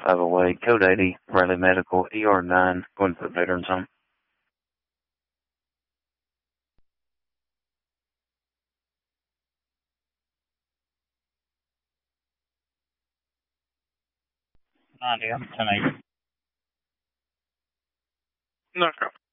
508, code 80, Riley Medical, ER9, going to the Veterans Home. Nadia, 10-8. No.